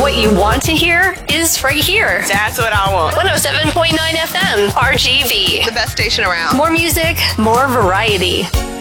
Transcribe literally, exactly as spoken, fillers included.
What you want to hear is right here. That's what I want. one oh seven point nine F M, R G V. The best station around. More music, more variety.